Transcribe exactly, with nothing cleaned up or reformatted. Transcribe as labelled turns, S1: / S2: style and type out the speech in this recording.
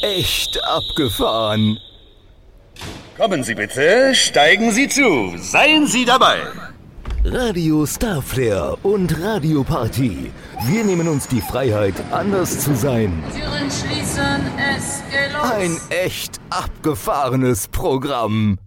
S1: echt abgefahren.
S2: Kommen Sie bitte, steigen Sie zu, seien Sie dabei.
S1: Radio Starflare und Radio Party. Wir nehmen uns die Freiheit, anders zu sein.
S3: Türen schließen, es geht los.
S1: Ein echt abgefahrenes Programm.